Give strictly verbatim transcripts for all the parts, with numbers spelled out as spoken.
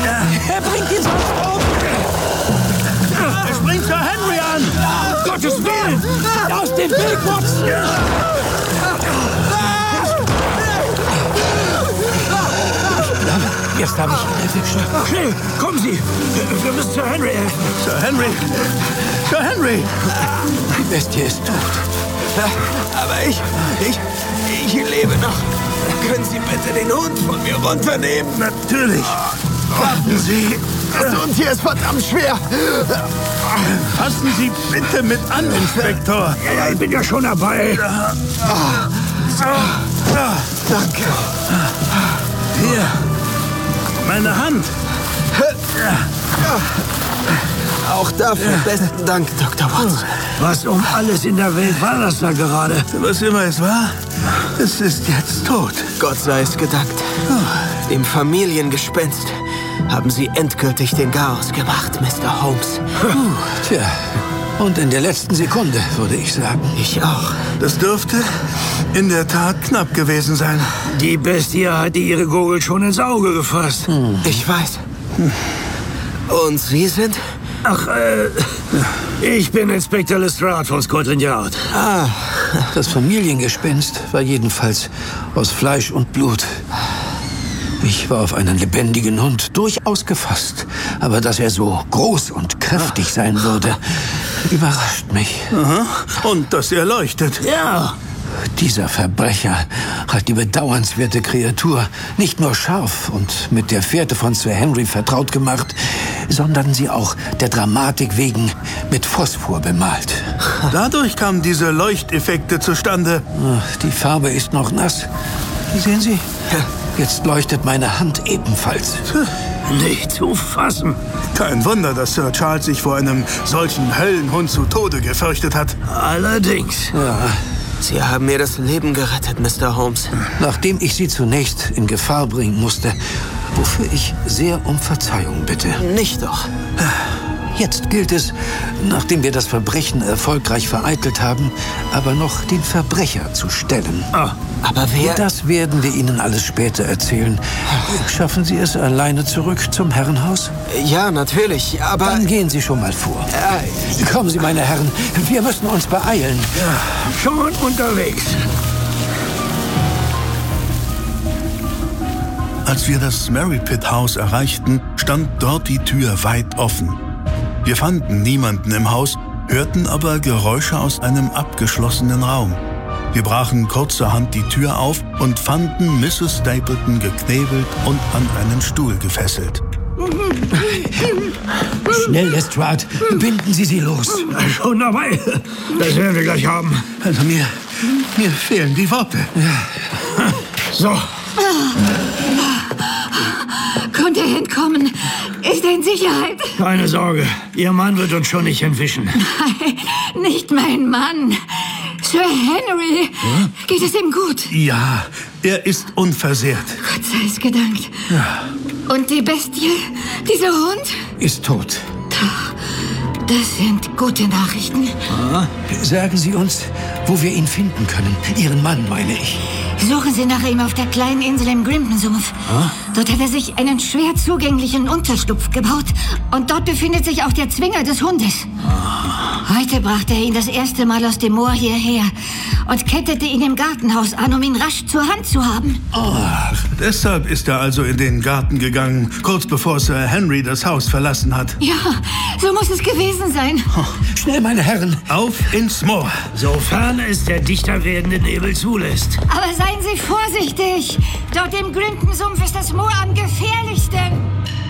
Er bringt ihn sonst um! Er springt Sir Henry an! Gottes Willen! Aus dem Weg, Watson! Jetzt habe ich ihn erwischt. Schnell, kommen Sie! Wir müssen Sir Henry helfen. Sir Henry! Sir Henry! Die Bestie ist tot. Aber ich, ich, ich lebe noch. Können Sie bitte den Hund von mir runternehmen? Natürlich. Warten Sie. Das Hund hier ist verdammt schwer. Fassen Sie bitte mit an, Inspektor. Ja, ja, ich bin ja schon dabei. Danke. Hier. Meine Hand. Auch dafür besten Dank, Doktor Watson. Was um alles in der Welt war das da gerade? Was immer es war, es ist jetzt tot. Gott sei es gedankt. Dem Familiengespenst haben Sie endgültig den Chaos gemacht, Mister Holmes. Tja, und in der letzten Sekunde, würde ich sagen. Ich auch. Das dürfte in der Tat knapp gewesen sein. Die Bestie hatte ihre Gurgel schon ins Auge gefasst. Hm. Ich weiß. Und Sie sind? Ach, äh, ich bin Inspektor Lestrade von Scotland Yard. Ah. Das Familiengespenst war jedenfalls aus Fleisch und Blut. Ich war auf einen lebendigen Hund durchaus gefasst. Aber dass er so groß und kräftig sein würde, überrascht mich. Aha. Und dass er leuchtet. Ja. Dieser Verbrecher hat die bedauernswerte Kreatur nicht nur scharf und mit der Fährte von Sir Henry vertraut gemacht, sondern sie auch der Dramatik wegen mit Phosphor bemalt. Dadurch kamen diese Leuchteffekte zustande. Die Farbe ist noch nass. Sehen Sie? Jetzt leuchtet meine Hand ebenfalls. Nicht zu fassen. Kein Wunder, dass Sir Charles sich vor einem solchen Höllenhund zu Tode gefürchtet hat. Allerdings. Ja. Sie haben mir das Leben gerettet, Mister Holmes. Nachdem ich Sie zunächst in Gefahr bringen musste, wofür ich sehr um Verzeihung bitte. Nicht doch. Jetzt gilt es, nachdem wir das Verbrechen erfolgreich vereitelt haben, aber noch den Verbrecher zu stellen. Ah, aber wer... Das werden wir Ihnen alles später erzählen. Schaffen Sie es alleine zurück zum Herrenhaus? Ja, natürlich, aber... Dann gehen Sie schon mal vor. Äh, Kommen Sie, meine Herren, wir müssen uns beeilen. Ja. Schon unterwegs. Als wir das Merripit House erreichten, stand dort die Tür weit offen. Wir fanden niemanden im Haus, hörten aber Geräusche aus einem abgeschlossenen Raum. Wir brachen kurzerhand die Tür auf und fanden Misses Stapleton geknebelt und an einen Stuhl gefesselt. Schnell, Lestrade, binden Sie sie los. Schon dabei. Das werden wir gleich haben. Also mir, mir fehlen die Worte. Ja. So. Konnte er entkommen? Ist er in Sicherheit? Keine Sorge, Ihr Mann wird uns schon nicht entwischen. Nein, nicht mein Mann. Sir Henry, hm? Geht es ihm gut? Ja, er ist unversehrt. Gott sei es gedankt. Ja. Und die Bestie, dieser Hund? Ist tot. Das sind gute Nachrichten. Ah, sagen Sie uns, wo wir ihn finden können. Ihren Mann, meine ich. Suchen Sie nach ihm auf der kleinen Insel im Grimpen-Sumpf. Ah? Dort hat er sich einen schwer zugänglichen Unterschlupf gebaut. Und dort befindet sich auch der Zwinger des Hundes. Ah. Heute brachte er ihn das erste Mal aus dem Moor hierher und kettete ihn im Gartenhaus an, um ihn rasch zur Hand zu haben. Ach, deshalb ist er also in den Garten gegangen, kurz bevor Sir Henry das Haus verlassen hat. Ja, so muss es gewesen sein. Oh, schnell, meine Herren. Auf ins Moor. Sofern es der dichter werdende Nebel zulässt. Aber seien Sie vorsichtig. Dort im Grimpen-Sumpf ist das Moor am gefährlichsten.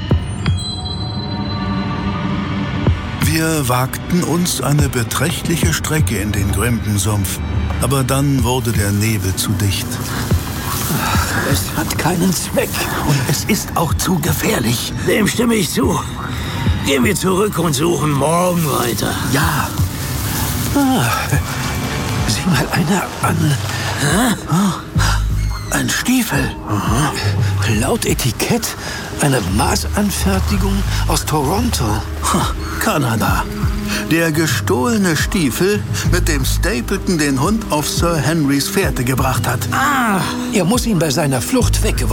Wir wagten uns eine beträchtliche Strecke in den Grimpen-Sumpf. Aber dann wurde der Nebel zu dicht. Ach, es hat keinen Zweck. Und es ist auch zu gefährlich. Dem stimme ich zu. Gehen wir zurück und suchen morgen weiter. Ja. Ah, sieh mal einer an. Hä? Oh, ein Stiefel. Aha. Laut Etikett eine Maßanfertigung aus Toronto. Kanada. Der gestohlene Stiefel, mit dem Stapleton den Hund auf Sir Henrys Fährte gebracht hat. Ah, er muss ihn bei seiner Flucht weggeworfen